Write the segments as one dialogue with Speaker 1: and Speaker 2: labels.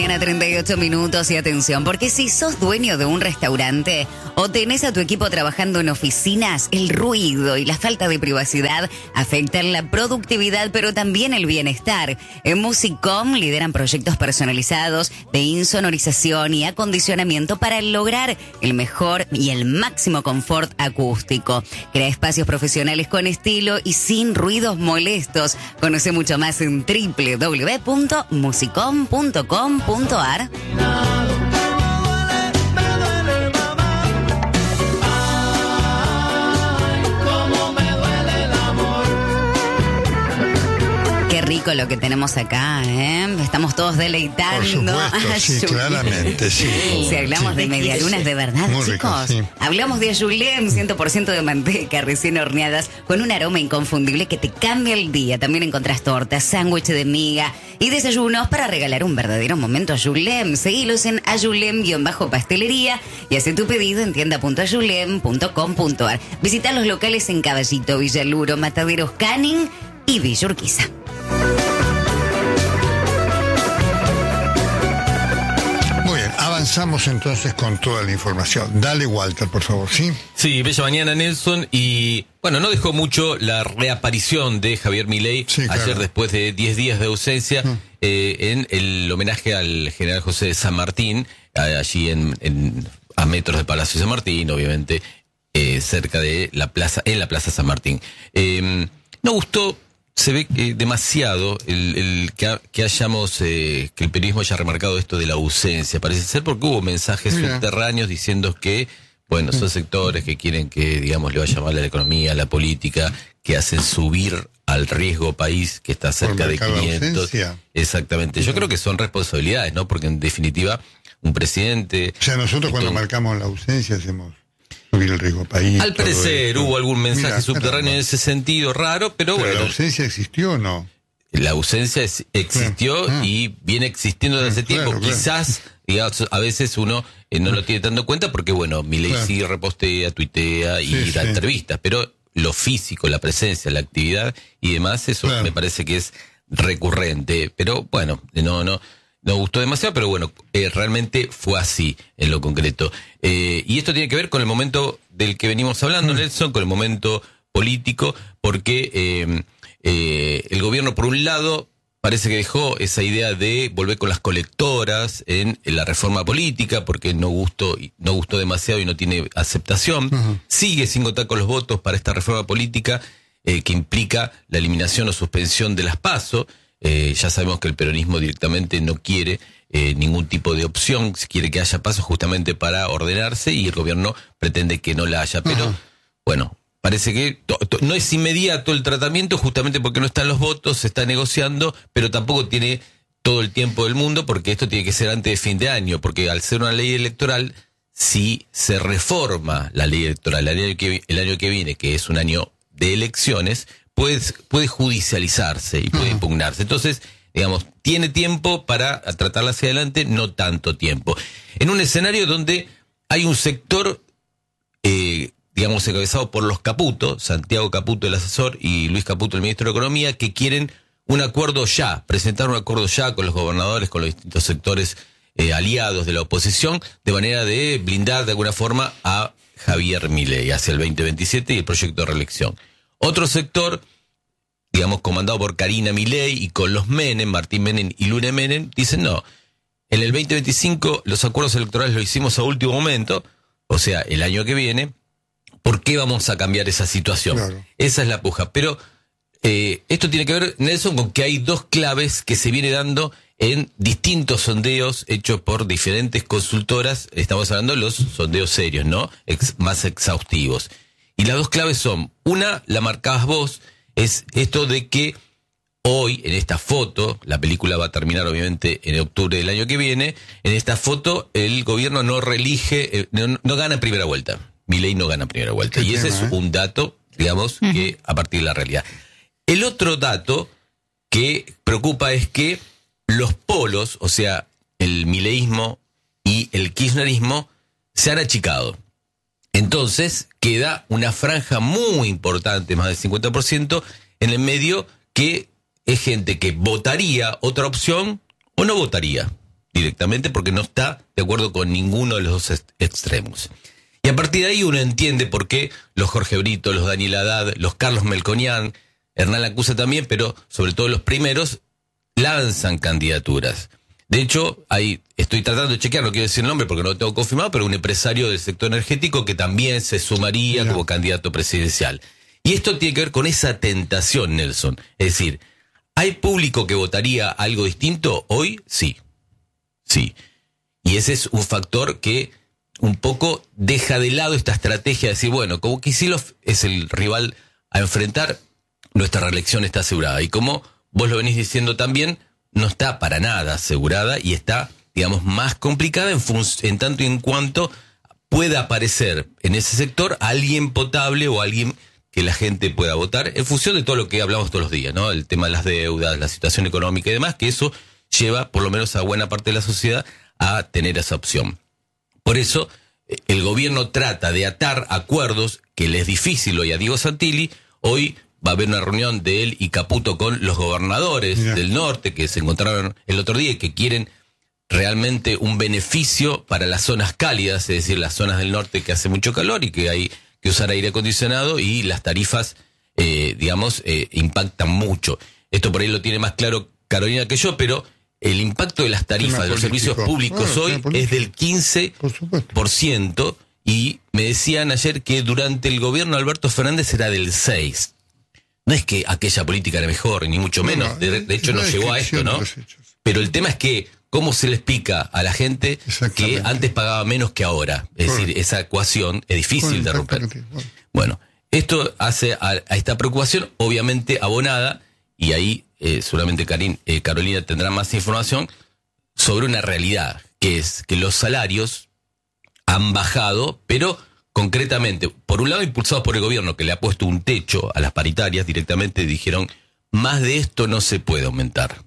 Speaker 1: mañana, 38 minutos y atención, porque si sos dueño de un restaurante o tenés a tu equipo trabajando en oficinas, el ruido y la falta de privacidad afectan la productividad, pero también el bienestar. En Musicom lideran proyectos personalizados de insonorización y acondicionamiento para lograr el mejor y el máximo confort acústico. Crea espacios profesionales con estilo y sin ruidos molestos. Conoce mucho más en www.musicom.com.ar. Qué rico lo que tenemos acá, ¿eh? Estamos todos deleitando.
Speaker 2: Por supuesto, sí, claramente, sí.
Speaker 1: Si hablamos de medialunas de verdad,
Speaker 2: muy
Speaker 1: chicos.
Speaker 2: rico, sí.
Speaker 1: Hablamos de Julem, 100% de manteca, recién horneadas, con un aroma inconfundible que te cambia el día. También encontrás tortas, sándwich de miga y desayunos para regalar un verdadero momento a Julem. Seguilos en ayulem_pastelería y haz tu pedido en tienda.ayulem.com.ar. Visita los locales en Caballito, Villaluro, Mataderos, Canning y Villa Urquiza.
Speaker 2: Muy bien, avanzamos entonces con toda la información. Dale, Walter, por favor, ¿sí?
Speaker 3: Sí, bella mañana, Nelson. Y bueno, no dejó mucho la reaparición de Javier Milei ayer después de 10 días de ausencia en el homenaje al general José de San Martín, allí a metros de Palacio San Martín, obviamente, cerca de la plaza, en la Plaza San Martín. No gustó, se ve demasiado que hayamos, que el periodismo haya remarcado esto de la ausencia, parece ser porque hubo mensajes subterráneos diciendo que, bueno, son sectores que quieren que, digamos, le vaya mal a la economía, a la política, que hacen subir al riesgo país, que está cerca de 500. Exactamente. Yo creo que son responsabilidades, ¿no? Porque en definitiva, un presidente...
Speaker 2: O sea, nosotros cuando marcamos la ausencia hacemos subir el riesgo país.
Speaker 3: Al parecer hubo algún mensaje subterráneo en ese sentido raro, pero bueno.
Speaker 2: ¿La ausencia existió o no?
Speaker 3: La ausencia existió y viene existiendo desde hace tiempo. Quizás, digamos, a veces uno no lo tiene tanto en cuenta porque, bueno, Milei sí repostea, tuitea y da entrevistas, pero lo físico, la presencia, la actividad y demás, eso me parece que es recurrente. Pero bueno, no gustó demasiado, pero bueno, realmente fue así en lo concreto. Y esto tiene que ver con el momento del que venimos hablando, Nelson, con el momento político, porque el gobierno, por un lado, parece que dejó esa idea de volver con las colectoras en la reforma política, porque no gustó demasiado y no tiene aceptación. Sigue sin contar con los votos para esta reforma política que implica la eliminación o suspensión de las PASO. Ya sabemos que el peronismo directamente no quiere ningún tipo de opción, quiere que haya pasos justamente para ordenarse y el gobierno pretende que no la haya, pero bueno, parece que no es inmediato el tratamiento justamente porque no están los votos, se está negociando, pero tampoco tiene todo el tiempo del mundo porque esto tiene que ser antes de fin de año, porque al ser una ley electoral, si se reforma la ley electoral el año que viene, que es un año de elecciones, puede judicializarse y puede impugnarse. Entonces, digamos, tiene tiempo para tratarla hacia adelante, no tanto tiempo. En un escenario donde hay un sector, digamos, encabezado por los Caputo, Santiago Caputo, el asesor, y Luis Caputo, el ministro de Economía, que quieren un acuerdo ya, presentar un acuerdo ya con los gobernadores, con los distintos sectores aliados de la oposición, de manera de blindar de alguna forma a Javier Milei hacia el 2027 y el proyecto de reelección. Otro sector, digamos, comandado por Karina Milei y con los Menem, Martín Menem y Lune Menem, dicen no, en el 2025 los acuerdos electorales los hicimos a último momento, o sea, el año que viene, ¿por qué vamos a cambiar esa situación? Claro. Esa es la puja. Pero esto tiene que ver, Nelson, con que hay dos claves que se viene dando en distintos sondeos hechos por diferentes consultoras. Estamos hablando de los sondeos serios, ¿no? Más exhaustivos. Y las dos claves son, una, la marcabas vos, es esto de que hoy, en esta foto, la película va a terminar obviamente en octubre del año que viene, en esta foto el gobierno no reelige, no gana en primera vuelta. Milei no gana en primera vuelta. Y ese es un dato, digamos, que a partir de la realidad. El otro dato que preocupa es que los polos, o sea, el mileísmo y el kirchnerismo, se han achicado. Entonces queda una franja muy importante, más del 50%, en el medio, que es gente que votaría otra opción o no votaría. directamente porque no está de acuerdo con ninguno de los dos extremos. Y a partir de ahí uno entiende por qué los Jorge Brito, los Daniel Haddad, los Carlos Melconian, Hernán Lacuza también, pero sobre todo los primeros, lanzan candidaturas. De hecho, ahí estoy tratando de chequear, no quiero decir el nombre porque no lo tengo confirmado, pero un empresario del sector energético que también se sumaría como candidato presidencial. Y esto tiene que ver con esa tentación, Nelson. Es decir, ¿hay público que votaría algo distinto hoy? Sí. Sí. Y ese es un factor que un poco deja de lado esta estrategia de decir, bueno, como Kicillof es el rival a enfrentar, nuestra reelección está asegurada. Y como vos lo venís diciendo también, no está para nada asegurada y está, digamos, más complicada en tanto y en cuanto pueda aparecer en ese sector alguien potable o alguien que la gente pueda votar en función de todo lo que hablamos todos los días, ¿no? El tema de las deudas, la situación económica y demás, que eso lleva por lo menos a buena parte de la sociedad a tener esa opción. Por eso el gobierno trata de atar acuerdos que le es difícil hoy a Diego Santilli. Hoy va a haber una reunión de él y Caputo con los gobernadores del norte que se encontraron el otro día y que quieren realmente un beneficio para las zonas cálidas, es decir, las zonas del norte que hace mucho calor y que hay que usar aire acondicionado y las tarifas, impactan mucho. Esto por ahí lo tiene más claro Carolina que yo, pero el impacto de las tarifas de los servicios públicos hoy es del 15% y me decían ayer que durante el gobierno de Alberto Fernández era del 6%. No es que aquella política era mejor, ni mucho menos, de hecho no llegó a esto, ¿no? Pero el tema es que cómo se le explica a la gente que antes pagaba menos que ahora. Es decir, esa ecuación es difícil de romper. Bueno, esto hace a esta preocupación obviamente abonada, y ahí seguramente Carolina tendrá más información sobre una realidad, que es que los salarios han bajado, pero concretamente, por un lado impulsados por el gobierno, que le ha puesto un techo a las paritarias, directamente dijeron, más de esto no se puede aumentar.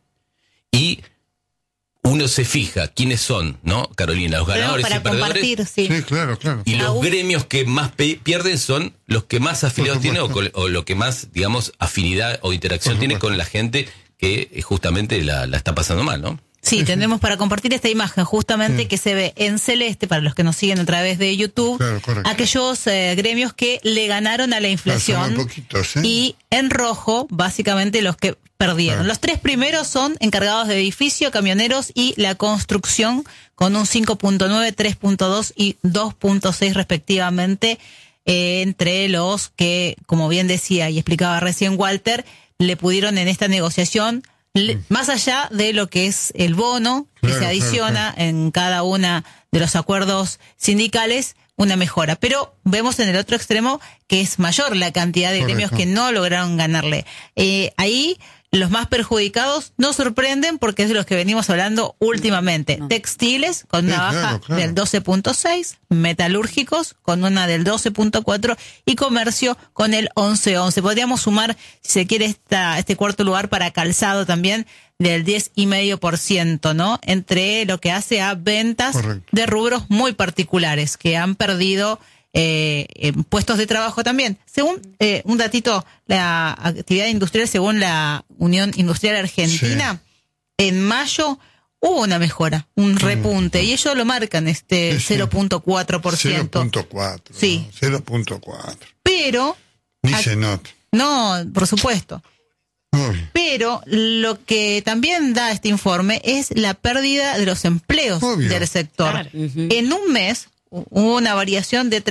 Speaker 3: Y uno se fija quiénes son, ¿no, Carolina? Los ganadores y perdedores.
Speaker 4: Sí, claro.
Speaker 3: Y los gremios que más pierden son los que más afiliados tienen o lo que más, digamos, afinidad o interacción tiene con la gente que justamente la está pasando mal, ¿no?
Speaker 4: Sí, tendremos para compartir esta imagen justamente que se ve en celeste, para los que nos siguen a través de YouTube, aquellos gremios que le ganaron a la inflación, y en rojo, básicamente, los que perdieron. Los tres primeros son encargados de edificio, camioneros y la construcción, con un 5.9, 3.2 y 2.6 respectivamente, entre los que, como bien decía y explicaba recién Walter, le pudieron en esta negociación, más allá de lo que es el bono que se adiciona en cada una de los acuerdos sindicales, una mejora. Pero vemos en el otro extremo que es mayor la cantidad de gremios que no lograron ganarle. Ahí los más perjudicados no sorprenden porque es de los que venimos hablando últimamente. Textiles con una baja del 12.6, metalúrgicos con una del 12.4 y comercio con el 11.11. Podríamos sumar, si se quiere, este cuarto lugar para calzado también del 10,5%, ¿no? Entre lo que hace a ventas de rubros muy particulares que han perdido puestos de trabajo también. Según un datito, la actividad industrial, según la Unión Industrial Argentina, en mayo hubo una mejora, un repunte, y ellos lo marcan 0.4%.
Speaker 2: 0.4.
Speaker 4: Sí.
Speaker 2: 0.4.
Speaker 4: Pero
Speaker 2: ni se nota.
Speaker 4: No, por supuesto. Pero lo que también da este informe es la pérdida de los empleos del sector. Claro. En un mes hubo una variación de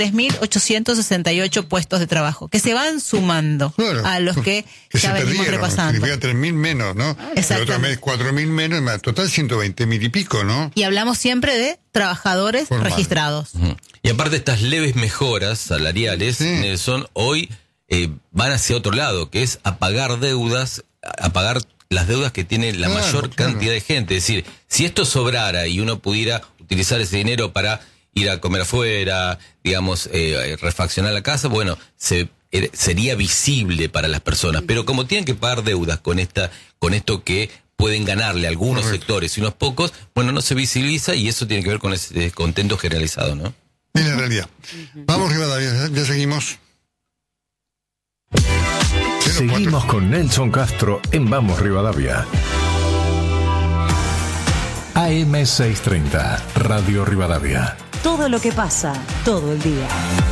Speaker 4: 3.868 puestos de trabajo que se van sumando a los que ya venimos repasando.
Speaker 2: Significa 3.000 menos, ¿no? El otro mes 4.000 menos, más total 120.000 y pico, ¿no?
Speaker 4: Y hablamos siempre de trabajadores registrados.
Speaker 3: Y aparte estas leves mejoras salariales, Nelson, hoy van hacia otro lado, que es a pagar deudas, a pagar las deudas que tiene la mayor cantidad de gente. Es decir, si esto sobrara y uno pudiera utilizar ese dinero para ir a comer afuera, digamos, refaccionar la casa, bueno, sería visible para las personas. Pero como tienen que pagar deudas con esto que pueden ganarle algunos sectores y unos pocos, bueno, no se visibiliza, y eso tiene que ver con ese descontento generalizado, ¿no?
Speaker 2: Es la realidad. Vamos, Rivadavia, ya seguimos.
Speaker 5: Seguimos con Nelson Castro en Vamos Rivadavia. AM630, Radio Rivadavia.
Speaker 6: Todo lo que pasa, todo el día.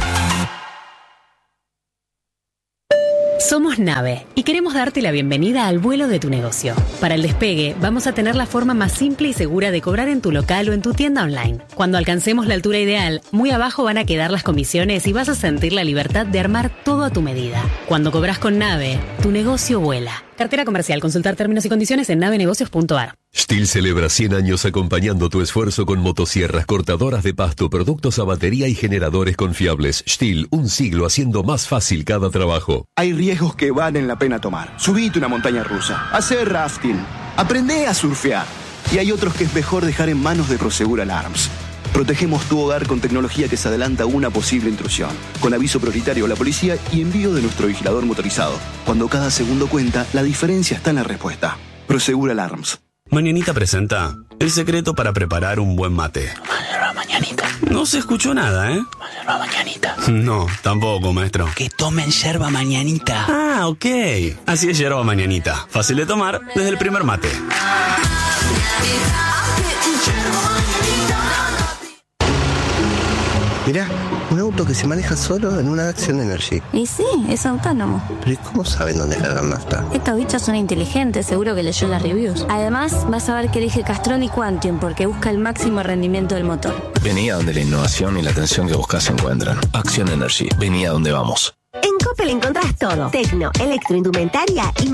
Speaker 7: Somos Nave y queremos darte la bienvenida al vuelo de tu negocio. Para el despegue, vamos a tener la forma más simple y segura de cobrar en tu local o en tu tienda online. Cuando alcancemos la altura ideal, muy abajo van a quedar las comisiones y vas a sentir la libertad de armar todo a tu medida. Cuando cobras con Nave, tu negocio vuela. Cartera comercial. Consultar términos y condiciones en navenegocios.ar.
Speaker 8: STIHL celebra 100 años acompañando tu esfuerzo con motosierras, cortadoras de pasto, productos a batería y generadores confiables. STIHL, un siglo haciendo más fácil cada trabajo.
Speaker 9: Hay riesgos que valen la pena tomar. Subite una montaña rusa, hacer rafting, aprende a surfear. Y hay otros que es mejor dejar en manos de Prosegur Alarms. Protegemos tu hogar con tecnología que se adelanta a una posible intrusión, con aviso prioritario a la policía y envío de nuestro vigilador motorizado. Cuando cada segundo cuenta, la diferencia está en la respuesta. Prosegur Alarms.
Speaker 10: Mañanita presenta el secreto para preparar un buen mate.
Speaker 11: Mañanita.
Speaker 10: No se escuchó nada, ¿eh?
Speaker 11: Yerba mañanita.
Speaker 10: No, tampoco, maestro.
Speaker 11: Que tomen yerba mañanita.
Speaker 10: Ah, ok. Así es yerba mañanita. Fácil de tomar desde el primer mate.
Speaker 12: Mirá, un auto que se maneja solo en una Action Energy.
Speaker 13: Y sí, es autónomo.
Speaker 12: ¿Pero y cómo saben dónde cargar nafta?
Speaker 13: Estos bichos son inteligentes, seguro que leyó las reviews. Además, vas a ver que elige Castrol y Quantium porque busca el máximo rendimiento del motor.
Speaker 14: Vení a donde la innovación y la atención que buscas se encuentran. Action Energy, vení a donde vamos.
Speaker 15: En Coppel encontrás todo. Tecno, electroindumentaria y